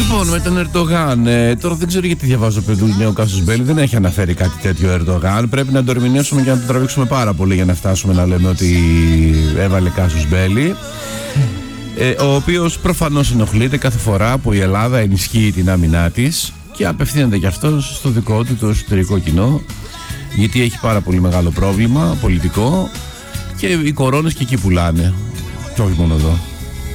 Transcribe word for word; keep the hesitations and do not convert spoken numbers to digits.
Λοιπόν, με τον Ερντογάν, ε, τώρα δεν ξέρω γιατί διαβάζω παντού νέο Κάσους Μπέλη, δεν έχει αναφέρει κάτι τέτοιο ο Ερντογάν. Πρέπει να το ερμηνεύσουμε και να το τραβήξουμε πάρα πολύ για να φτάσουμε να λέμε ότι έβαλε Κάσους Μπέλη. Ε, ο οποίος προφανώς ενοχλείται κάθε φορά που η Ελλάδα ενισχύει την άμυνά της και απευθύνεται κι αυτό στο δικό του το εσωτερικό κοινό, γιατί έχει πάρα πολύ μεγάλο πρόβλημα πολιτικό και οι κορώνες και εκεί πουλάνε. Και όχι μόνο εδώ.